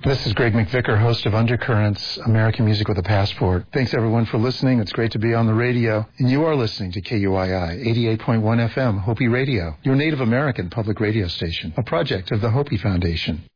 This is Greg McVicker, host of Undercurrents, American Music with a Passport. Thanks, everyone, for listening. It's great to be on the radio. And you are listening to KUII 88.1 FM, Hopi Radio, your Native American public radio station, a project of the Hopi Foundation.